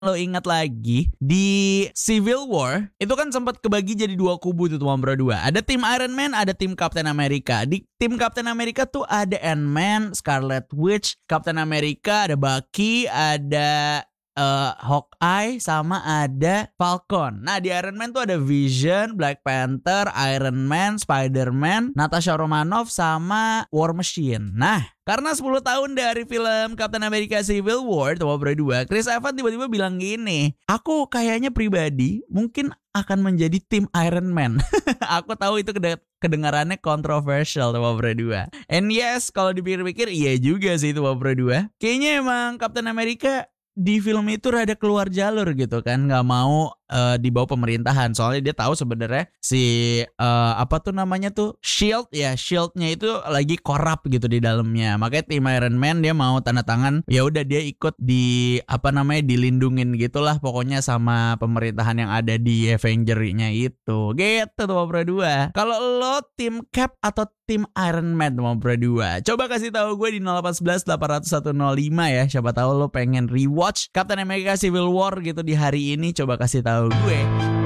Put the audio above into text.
lo ingat lagi di Civil War itu kan sempat kebagi jadi dua kubu tuh teman bro dua. Ada tim Iron Man, ada tim Captain America. Di tim Captain America tuh ada Ant-Man, Scarlet Witch, Captain America, ada Bucky, ada Hawkeye, sama ada Falcon. Nah di Iron Man tuh ada Vision, Black Panther, Iron Man, Spider-Man, Natasha Romanoff, sama War Machine. Nah karena 10 tahun dari film Captain America Civil War teman bro 2, Chris Evans tiba-tiba bilang gini, aku kayaknya pribadi mungkin akan menjadi tim Iron Man. Aku tahu itu kedengarannya kontroversial teman bro 2. And yes, kalau dipikir-pikir iya juga sih teman bro 2. Kayaknya emang Captain America di film itu rada keluar jalur gitu kan, nggak mau di bawah pemerintahan, soalnya dia tahu sebenarnya si apa tuh namanya tuh Shield ya, Shieldnya itu lagi korup gitu di dalamnya, makanya tim Iron Man dia mau tanda tangan, ya udah dia ikut di apa namanya dilindungin gitulah pokoknya sama pemerintahan yang ada di Avenger-nya itu, gitu tuh bro 2. Kalau lo tim Cap atau tim Iron Man teman bro 2, coba kasih tahu gue di 0811 800 105 ya, siapa tahu lo pengen rewatch Captain America Civil War gitu di hari ini, coba kasih tahu gue.